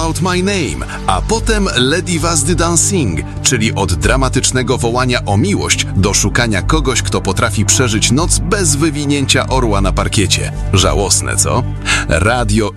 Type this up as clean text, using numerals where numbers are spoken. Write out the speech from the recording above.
Out My Name, a potem Lady Was the Dancing, czyli od dramatycznego wołania o miłość do szukania kogoś, kto potrafi przeżyć noc bez wywinięcia orła na parkiecie. Żałosne, co? Radio